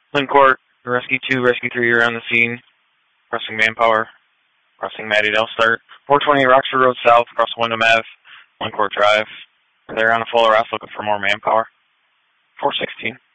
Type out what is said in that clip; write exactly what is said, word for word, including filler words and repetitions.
Lynn Court, Rescue two, Rescue three are on the scene. Crossing Manpower. Crossing Mattydale start. four twenty Roxford Road South, across Wyndham Avenue, Lynn Court Drive. They're on a full arrest looking for more manpower. four sixteen.